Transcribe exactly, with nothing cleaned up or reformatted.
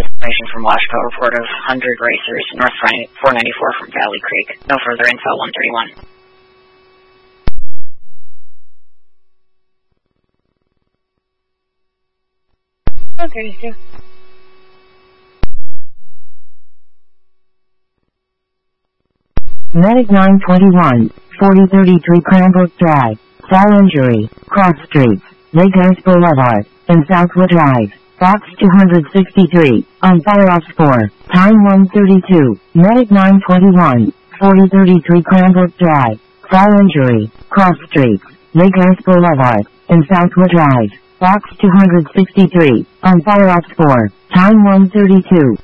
Information from Washco report of one hundred racers north four ninety-four from Valley Creek. No further info, one thirty-one. one thirty-two. Medic nine twenty-one, forty thirty-three Cranbrook Drive, fall injury, cross streets, Lakehurst Boulevard, and Southwood Drive, box two sixty-three, on fire-off four, time one thirty-two, Medic nine twenty-one, forty thirty-three Cranbrook Drive, fall injury, cross streets, Lakehurst Boulevard, and Southwood Drive, box two sixty-three, on fire-off four, time one thirty-two.